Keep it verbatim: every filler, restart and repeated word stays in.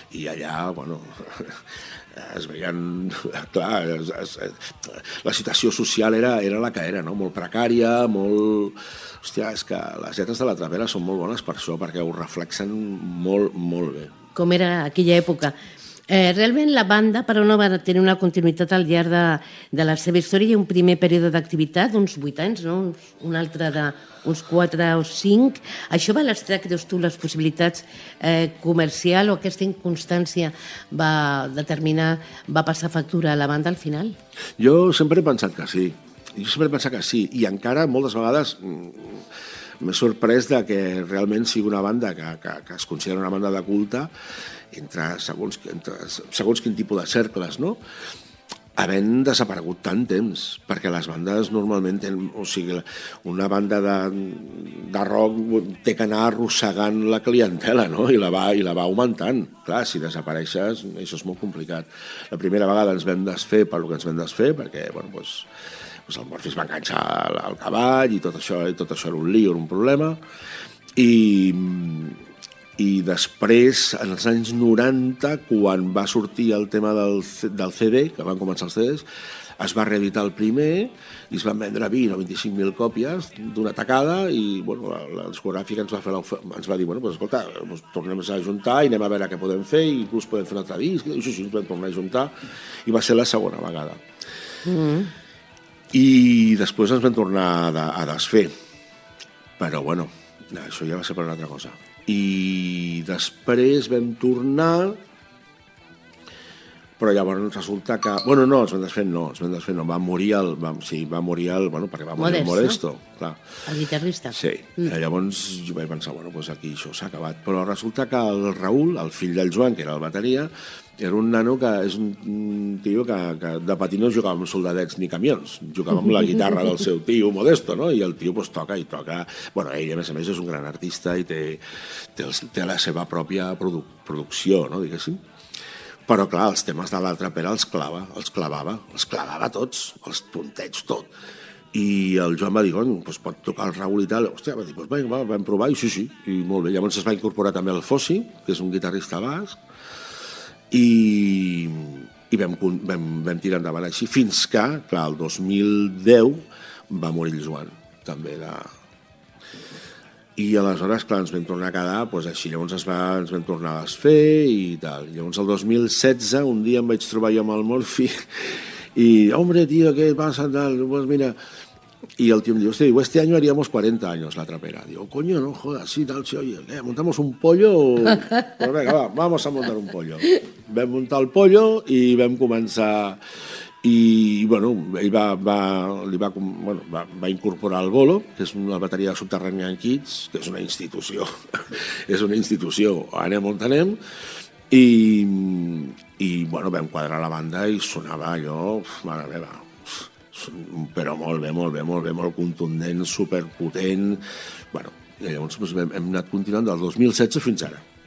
i allà, bueno, es veien... Clar, es, es, la situació social era, era la que era, no? Molt precària, molt... Hòstia, és que les lletres de la Trapera són molt bones per això, perquè ho reflexen molt, molt bé. Com era aquella època. Eh, realment la banda, però, no va tenir una continuïtat al llarg de, de la seva història. Hi ha un primer període d'activitat, d'uns vuit anys, no? Un altre d'uns quatre o cinc. Això va lastrar, creus tu, les possibilitats eh, comercial, o aquesta inconstància va determinar, va passar factura a la banda al final? Jo sempre he pensat que sí. Jo sempre he pensat que sí. I encara, moltes vegades, m'he sorprès de que realment sigui una banda que, que, que es considera una banda de culte entre segons, entre segons quin tipus de cercles, no? Havent desaparegut tant temps, perquè les bandes normalment tenen, o sigui, una banda de, de rock té que anar arrossegant la clientela, no? I la va, i la va augmentant. Clar, si desapareixes, això és molt complicat. La primera vegada ens vam desfer per lo que ens vam desfer, perquè, bueno, doncs, doncs el Morphy es va enganxar al, al cavall i tot això, i tot això era un lío, era un problema. I... I després, en els anys noranta, quan va sortir el tema del, del C D, que van començar els C Ds, es va reeditar el primer i es van vendre vint o vint-i-cinc mil còpies d'una tacada i bueno, la, la discogràfica ens va, fer la, ens va dir, bueno, pues, escolta, pues, tornem a juntar i anem a veure què podem fer i inclús podem fer un altre disc, i sí, sí, ens vam tornar a juntar i va ser la segona vegada. Mm. I després ens vam tornar a, a desfer. Però bueno, això ja va ser per una altra cosa. I després vam tornar, però llavors resulta que... Bueno, no, ens vam desfer, no, ens vam desfer, no, va morir el... Va, sí, va morir el... Bueno, perquè va morir el Modesto, clar. El guitarrista. Sí, mm. Llavors jo vaig pensar, bueno, doncs aquí això s'ha acabat. Però resulta que el Raül, el fill del Joan, que era el bateria, era un nano que és un tio que, que de petit no jugava amb soldadets ni camions, jugava amb la guitarra del seu tio Modesto, no? I el tio pues, toca i toca... Bueno, ell, a més a més, és un gran artista i té, té, el, té la seva pròpia produ producció, no? Diguéssim. Però, clar, els temes de l'altra pera els clava, els clavava, els clavava tots, els puntets, tot. I el Joan va dir, doncs pot tocar el Raül i tal. Hòstia, va dir, doncs vinga, va, vam provar i sí, sí, i molt bé. Llavors es va incorporar també el Fossi, que és un guitarrista basc, i, i vam, vam, vam tirar endavant així, fins que, clar, el dos mil deu va morir el Joan, també de... I aleshores, clar, ens vam tornar a quedar doncs així, llavors es va, ens vam tornar a desfer i tal. Llavors el dos mil setze, un dia em vaig trobar jo amb el Morphy i, hombre, tío, ¿qué pasa? Tal? Pues mira... Y el tío me dijo, hostia, digo, este año haríamos cuarenta años la Trapera. Digo, coño, no jodas, sí, tal, sí, oye, ¿qué? ¿Montamos un pollo? Pues venga, va, vamos a montar un pollo. Vam muntar el pollo i vam començar... I, bueno, ell va, va, li va, bueno, va, va incorporar el Bolo, que és una bateria de Subterranean Kids, que és una institució, és una institució, anem on anem, i, i bueno, vam quadrar la banda i sonava allò, mare meva, però molt bé, molt bé, molt bé, molt contundent, superpotent. Bueno, i llavors hem anat continuant del dos mil setze fins ara.